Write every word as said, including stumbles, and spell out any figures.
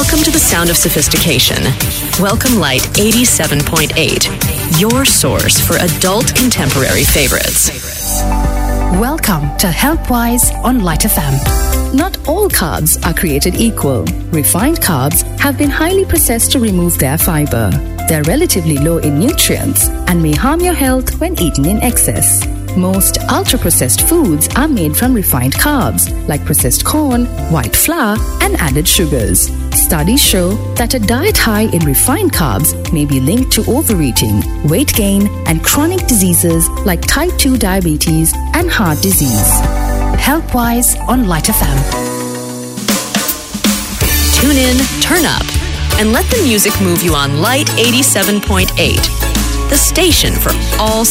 Welcome to the sound of sophistication. Welcome Light eighty-seven point eight, your source for adult contemporary favorites. Welcome to HealthWise on Light F M. Not all carbs are created equal. Refined carbs have been highly processed to remove their fiber. They're relatively low in nutrients and may harm your health when eaten in excess. Most ultra-processed foods are made from refined carbs, like processed corn, white flour, and added sugars. Studies show that a diet high in refined carbs may be linked to overeating, weight gain, and chronic diseases like type two diabetes and heart disease. HealthWise on Light F M. Tune in, turn up, and let the music move you on Light eighty-seven point eight, the station for all